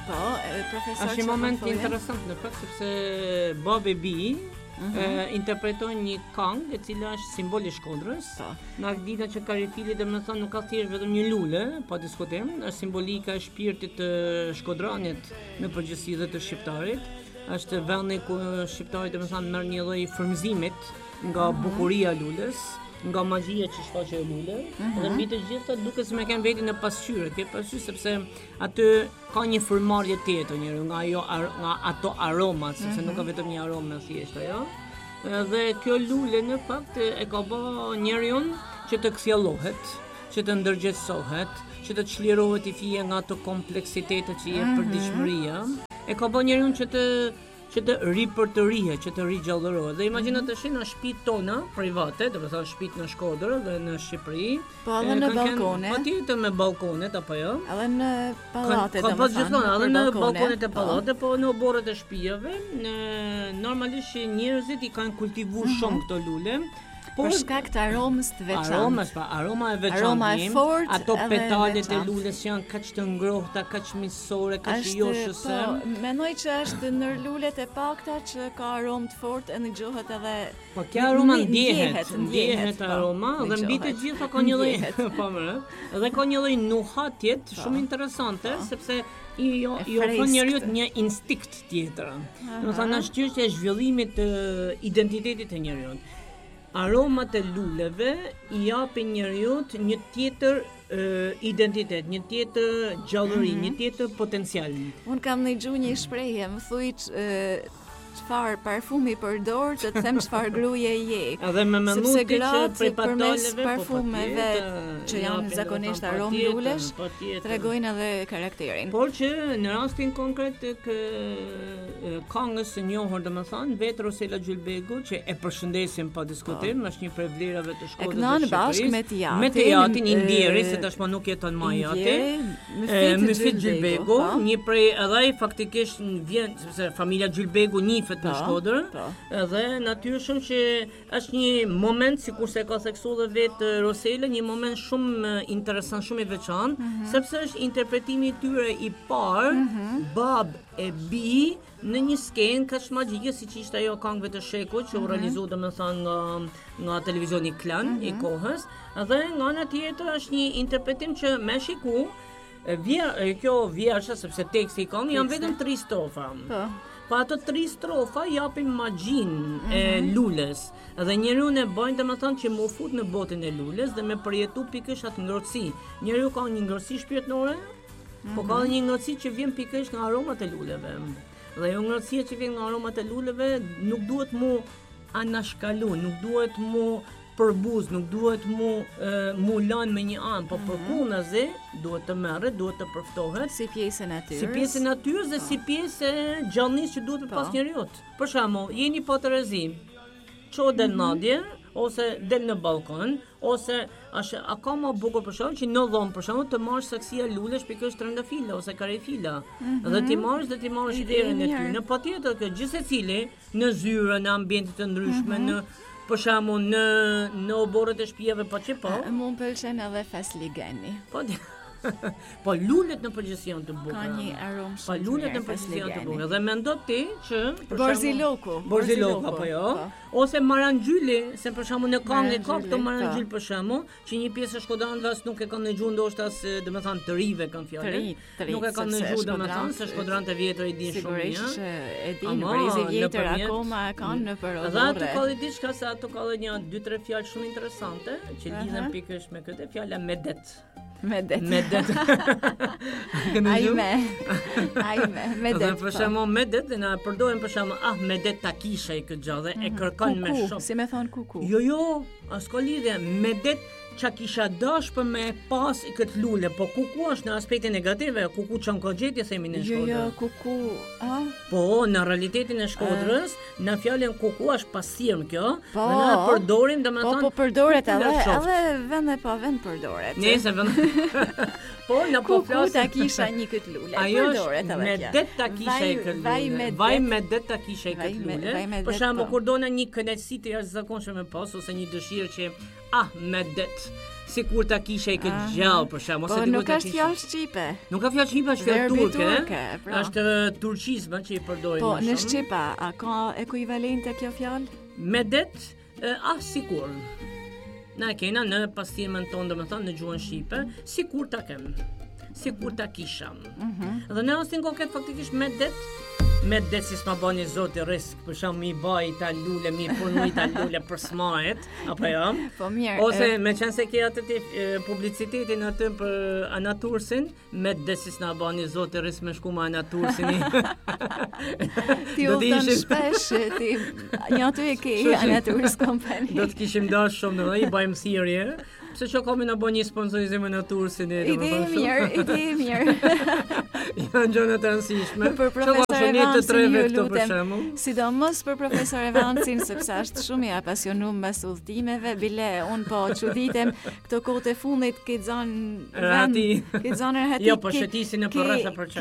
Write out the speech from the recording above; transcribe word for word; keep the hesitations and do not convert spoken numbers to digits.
Po, profesor. Është një moment interesant në fakt sepse babi bi Uh-huh. Uh, interpreton një këngë e cila është simboli i Shkodrës. Na dita që Karifili domethënë nuk ka thjesht vetëm një lule, pa diskutim, është simbolika e shpirtit të shkodranit në përgjithësi dhe të shqiptarit. Është vendi ku shqiptarit domethënë merr një lloj frymëzimit nga uh-huh. bukuria e lules, nga magjia që shfaqet e lule, uh-huh. dhe mbi të gjitha duket se më kanë veti në pasqyrë, ke pasqyrë sepse aty ka një frymëmarrje tjetër njëri nga ajo ar- nga ato aromat, sepse uh-huh. nuk ka vetëm një aromë thjesht ajo. Dhe kjo lule në fakt e ka bë njeriu që të kthjellohet, që të ndërgjegjësohet, që të çlirohet i fije nga ato kompleksitete që jep përditshmëria. E ka bë njeriu që të që të ripërtërihet, që të rigjallërohet. Dhe imagjino të shih në shtëpitë tona private, do të thonë shtëpitë në Shkodër dhe në Shqipëri. Po edhe në balkone. Patjetër me balkonet apo jo? Edhe në pallate domethënë. Ka gjithmonë edhe në balkonet e po. pallate, po në oborret e shtëpive, në normalisht njerëzit i kanë kultivuar uh-huh. shumë këto lule. Për shkak të aromës të veçantë. Aromas, pa, aroma e veçantë. Aroma e fortë. Ato petalet e lules janë kaq të ngrohta, kaq miqësore, kaq joshëse. Po, mendoj që është ndër lulet e pakta që ka aromë të fortë e ndëgjohet edhe. Po kjo aroma ndihet, ndihet aroma dhe mbi të gjitha ka një lloj, po më, edhe ka një lloj nuhatje shumë interesante, sepse i jo i ofron njeriu një instinkt tjetër. Domethënë është çështja e zhvillimit të identitetit të njeriu. Aromat e luleve i japin njeriu një tjetër uh, identitet, një tjetër gjallëri, mm-hmm. një tjetër potencial. Un kam dëgjuar një shprehje, më thuaj uh, çfarë parfumi përdor, të të them çfarë gruaje je. Edhe me menduti që prej pataleve, parfumeve që janë zakonisht aromë lulesh, tregojnë edhe karakterin. Por që në rastin konkret të këngës së njohur, domethënë vetë Rosela Gjulbegu, që e përshëndesim pa diskutim, është një prej vlerave të Shkodrës së Shqipërisë. Bashkë me Tiatin, me Tiatin i Ndjeri, se tashmë nuk jeton më Jati. Me Fit Gjulbegu, një prej edhe ai faktikisht vjen sepse familja Gjulbegu njihet në Shkodër, dhe natyrshëm që është një moment, sikurse ka theksuar vetë Rosela, një moment shumë interesant, shumë i veçantë, mm-hmm. sepse është interpretimi i tyre i parë, mm-hmm. bab e bi në një skenë kaq magjike siç ishte ajo këngëve të Shekut që u realizoi domethënë nga nga televizioni Klan mm-hmm. i kohës, dhe nga ana tjetër është një interpretim që me shiku vjer, kjo vjersha sepse teksti i këngës janë vetëm tre strofa. Po. Pa ato tri strofa japin magjin mm-hmm. e lules. Dhe njeriu ne bën domethënë që mu fut në botën e lules dhe me përjetu pikërisht atë ngrohtësi. Njeriu ka një ngrohtësi shpirtërore, mm-hmm. po ka një ngrohtësi që vjen pikërisht nga aromat e luleve. Dhe ajo ngrohtësia që vjen nga aromat e luleve nuk duhet mu anashkalu, nuk duhet mu përbuz, nuk duhet mu e, mu lën me një anë, po përkundazi duhet të merret, duhet të përftohet si pjesë e natyrës. Si pjesë e natyrës dhe si pjesë e gjallënisë që duhet të pas njeriu. Për shembull, jeni po të rrezi, ço del nadje ose del në balkon, ose është akoma bukur për shembull që në dhomë për shembull të marrësh saksia lulesh pikërisht trëndafila ose karefila. Mm-hmm. Dhe ti marrësh dhe ti marrësh ideën e ty. Në patjetër që gjithsecili në zyre, në ambiente të ndryshme, mm-hmm. në për shembull në në oborret e shtëpive pa çipo. Mu pëlqen edhe fasligeni. Po po lulet në përgjithësi janë të bukura. Ka një aromë shumë. Po lulet në përgjithësi janë të bukura. Dhe mendo ti që për Borziloku, Borziloku apo jo, ose Marangjyli, se për shembull në këngë ka këto Marangjyl për shembull, që një pjesë e shkodanëve as nuk e kanë dëgjuar ndoshta as domethënë të rive kanë fjalën. Nuk e kanë dëgjuar domethënë se shkodranët e vjetër i dinë shumë mirë. Sigurisht e dinë, brezi vjetër akoma kanë në për. Dhe ato ka diçka se ato ka një dy tre fjalë shumë interesante që lidhen pikërisht me këtë fjalë medet. Medet. Medet. Ajme. Ajme, medet. Dhe për shembull medet na përdoren për shembull ah medet ta kisha i këtë gjë dhe e kërkon me shumë. Si më thon kuku. Jo jo, as ka lidhje medet qa kisha dash për me pas i këtë lule, po kuku është në aspektin negativ, kuku çon ka gjetje themi në Shkodër. Jo, jo, kuku, a? Po, në realitetin e Shkodrës, në fjalën kuku është pasirm kjo, po, dhe na përdorim domethënë. Po, po përdoret edhe, edhe vend e pa vend përdoret. Nëse vend. Po, na po flas. Kuku ta kisha një këtë lule, përdoret edhe kjo. Me det ta kisha i këtë lule. Vaj me det ta kisha i këtë lule. Për shembull, kur dona një kënaqësi të jashtëzakonshme me pas ose një dëshirë që ah me det sikur ta kishe i këtë gjallë për shembull, ose nuk është fjalë shqipe. Nuk ka fjalë shqipe, është fjalë turke. Pra. Është turqizma që i përdorin. Po, në shqipa, a ka ekuivalente kjo fjalë? Medet, ah sikur. Na kena në pastimin tonë, domethënë në gjuhën shqipe, sikur ta kem. Sikur ta kisha. Mhm. Dhe në rastin konkret faktikisht medet me det si s'ma bani zoti risk, për shumë mi baj ta lule, mi punu i ta lule për smajet, apo jo? Po mirë. Ose me qenë se ke atë publicitetin aty për anatursin, me det si s'na bani zoti risk me shku ma anatursin. Ti u të në shpesh, ti një aty e ke anaturs kompani. Do të kishim dash shumë në dhe i bajmë thirje. Se që komi në bo një sponsorizim në tursin e ide e mirë, ide e mirë. Janë gjënë të rëndësishme. Për profesor Evansin ju lutem, sidomos për profesor Evansin, sepse është shumë i apasionum mes udhëtimeve, bile unë po çuditem këto kohët e fundit ke zonë rati. Ke zonë rati. Jo, po shëtisin në përresa për çfarë.